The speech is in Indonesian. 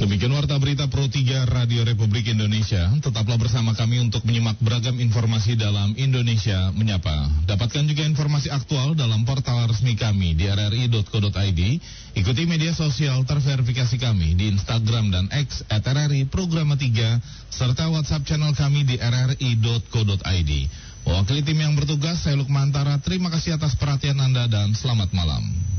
Demikian warta berita Pro 3 Radio Republik Indonesia. Tetaplah bersama kami untuk menyimak beragam informasi dalam Indonesia Menyapa. Dapatkan juga informasi aktual dalam portal resmi kami di rri.co.id. Ikuti media sosial terverifikasi kami di Instagram dan X @RRI Programa 3 serta WhatsApp channel kami di rri.co.id. Mewakili tim yang bertugas, saya Lukmantara. Terima kasih atas perhatian Anda dan selamat malam.